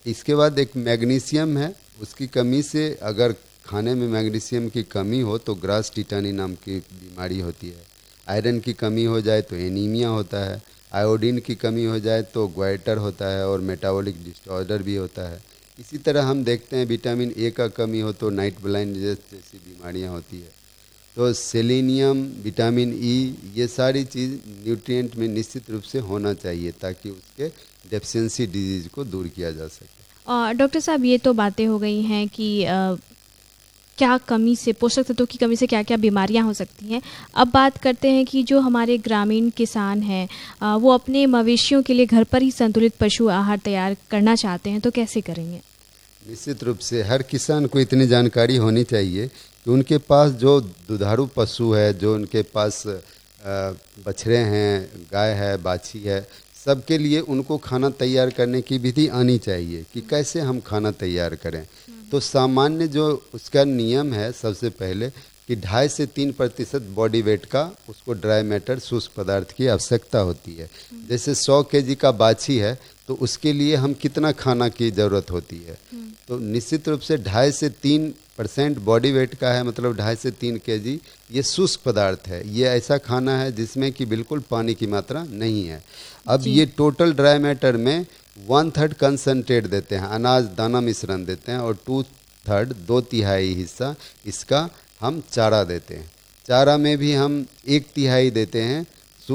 इसके बाद एक मैग्नीशियम है, उसकी कमी से अगर खाने में मैग्नीशियम की कमी हो तो ग्रास टिटानी नाम की बीमारी होती है। आयरन की कमी हो जाए तो एनीमिया होता है। आयोडीन की कमी हो जाए तो ग्वाइटर होता है और मेटाबॉलिक डिसऑर्डर भी होता है। इसी तरह हम देखते हैं विटामिन ए का कमी हो तो नाइट ब्लाइंडनेस जैसी बीमारियां होती है। तो सेलेनियम, विटामिन ई, ये सारी चीज़ न्यूट्रिएंट में निश्चित रूप से होना चाहिए ताकि उसके डेफिशिएंसी डिजीज को दूर किया जा सके। डॉक्टर साहब, ये तो बातें हो गई हैं कि क्या कमी से, पोषक तत्वों की कमी से क्या क्या बीमारियां हो सकती हैं। अब बात करते हैं कि जो हमारे ग्रामीण किसान हैं वो अपने मवेशियों के लिए घर पर ही संतुलित पशु आहार तैयार करना चाहते हैं, तो कैसे करेंगे? निश्चित रूप से हर किसान को इतनी जानकारी होनी चाहिए कि उनके पास जो दुधारू पशु है, जो उनके पास बछड़े हैं, गाय है, बाछी है, सबके लिए उनको खाना तैयार करने की विधि आनी चाहिए कि कैसे हम खाना तैयार करें। तो सामान्य जो उसका नियम है, सबसे पहले कि 2.5 से 3% बॉडी वेट का उसको ड्राई मैटर, शुष्क पदार्थ की आवश्यकता होती है। जैसे 100 केजी का बाछी है तो उसके लिए हम कितना खाना की ज़रूरत होती है, तो निश्चित रूप से 2.5 से 3% बॉडी वेट का है, मतलब 2.5 से 3 केजी ये शुष्क पदार्थ है। ये ऐसा खाना है जिसमें कि बिल्कुल पानी की मात्रा नहीं है। अब ये टोटल ड्राई मैटर में 1/3 कंसनट्रेट देते हैं, अनाज दाना मिश्रण देते हैं, और 2/3 2/3 हिस्सा इसका हम चारा देते हैं। चारा में भी हम 1/3 देते हैं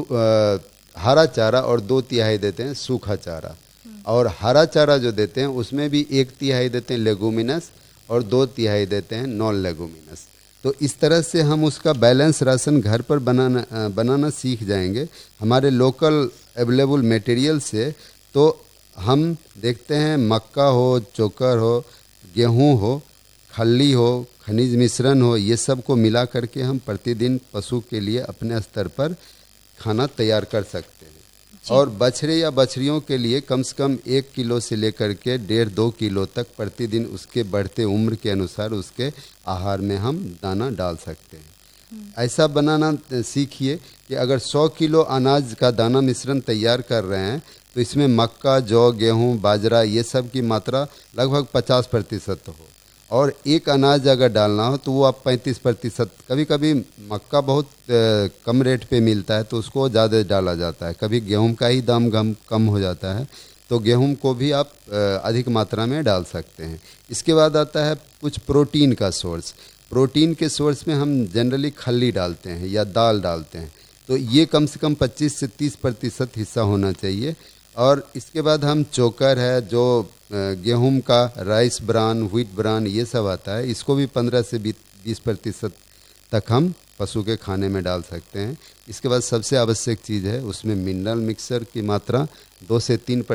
हरा चारा और 2/3 देते हैं सूखा चारा। और हरा चारा जो देते हैं उसमें भी 1/3 देते हैं लेगुमिनस और 2/3 देते हैं नॉन लेगुमिनस। तो इस तरह से हम उसका बैलेंस राशन घर पर बनाना सीख जाएंगे हमारे लोकल अवेलेबल मटेरियल से। तो हम देखते हैं मक्का हो, चोकर हो, गेहूं हो, खल्ली हो, खनिज मिश्रण हो, ये सब को मिला करके हम प्रतिदिन पशु के लिए अपने स्तर पर खाना तैयार कर सकते हैं। और बछड़े या बछड़ियों के लिए कम से कम 1 किलो से लेकर के 1.5-2 किलो तक प्रतिदिन उसके बढ़ते उम्र के अनुसार उसके आहार में हम दाना डाल सकते हैं। ऐसा बनाना सीखिए कि अगर 100 किलो अनाज का दाना मिश्रण तैयार कर रहे हैं तो इसमें मक्का, जौ, गेहूं, बाजरा ये सब की मात्रा लगभग 50% हो, और एक अनाज अगर डालना हो तो वो आप 35%, कभी कभी मक्का बहुत कम रेट पे मिलता है तो उसको ज़्यादा डाला जाता है, कभी गेहूं का ही दाम कम हो जाता है तो गेहूं को भी आप अधिक मात्रा में डाल सकते हैं। इसके बाद आता है कुछ प्रोटीन का सोर्स। प्रोटीन के सोर्स में हम जनरली खल्ली डालते हैं या दाल डालते हैं, तो ये कम से कम 25 से 30% हिस्सा होना चाहिए। और इसके बाद हम चोकर है, जो गेहूं का राइस ब्रान, व्हीट ब्रान ये सब आता है, इसको भी 15 से 20% तक हम पशु के खाने में डाल सकते हैं। इसके बाद सबसे आवश्यक चीज़ है उसमें मिनरल मिक्सर की मात्रा 2 से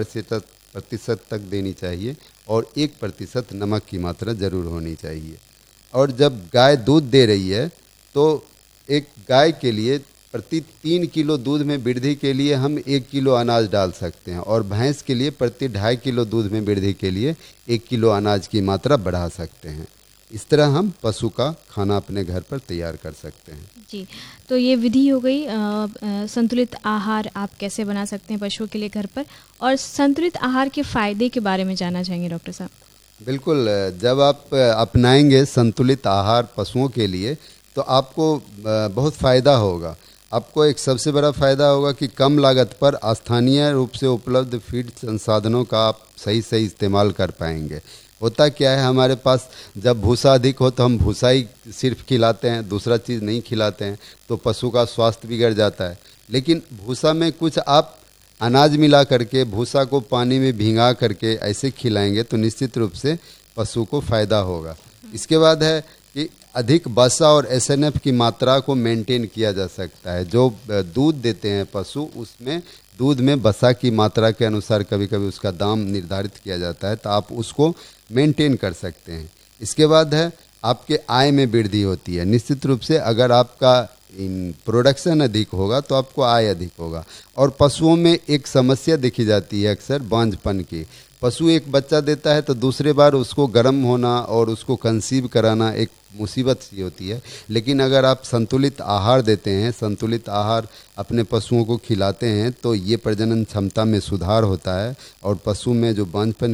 3% तक देनी चाहिए, और 1% नमक की मात्रा ज़रूर होनी चाहिए। और जब गाय दूध दे रही है तो एक गाय के लिए प्रति 3 किलो दूध में वृद्धि के लिए हम 1 किलो अनाज डाल सकते हैं, और भैंस के लिए प्रति 2.5 किलो दूध में वृद्धि के लिए 1 किलो अनाज की मात्रा बढ़ा सकते हैं। इस तरह हम पशु का खाना अपने घर पर तैयार कर सकते हैं। जी, तो ये विधि हो गई संतुलित आहार आप कैसे बना सकते हैं पशुओं के लिए घर पर, और संतुलित आहार के फ़ायदे के बारे में जानना चाहेंगे डॉक्टर साहब। बिल्कुल, जब आप अपनाएंगे संतुलित आहार पशुओं के लिए तो आपको बहुत फ़ायदा होगा। आपको एक सबसे बड़ा फ़ायदा होगा कि कम लागत पर स्थानीय रूप से उपलब्ध फीड संसाधनों का आप सही इस्तेमाल कर पाएंगे। होता क्या है, हमारे पास जब भूसा अधिक हो तो हम भूसा ही सिर्फ खिलाते हैं, दूसरा चीज़ नहीं खिलाते हैं, तो पशु का स्वास्थ्य बिगड़ जाता है। लेकिन भूसा में कुछ आप अनाज मिला करके, भूसा को पानी में भिंगा करके ऐसे खिलाएंगे तो निश्चित रूप से पशु को फ़ायदा होगा। इसके बाद है कि अधिक वसा और एसएनएफ की मात्रा को मेंटेन किया जा सकता है। जो दूध देते हैं पशु, उसमें दूध में वसा की मात्रा के अनुसार कभी कभी उसका दाम निर्धारित किया जाता है, तो आप उसको मेंटेन कर सकते हैं। इसके बाद है आपके आय में वृद्धि होती है। निश्चित रूप से अगर आपका प्रोडक्शन अधिक होगा तो आपको आय अधिक होगा। और पशुओं में एक समस्या देखी जाती है अक्सर बांझपन की। पशु एक बच्चा देता है तो दूसरे बार उसको गर्म होना और उसको कंसीव कराना एक मुसीबत सी होती है। लेकिन अगर आप संतुलित आहार देते हैं, संतुलित आहार अपने पशुओं को खिलाते हैं, तो ये प्रजनन क्षमता में सुधार होता है और पशु में जो बांझपन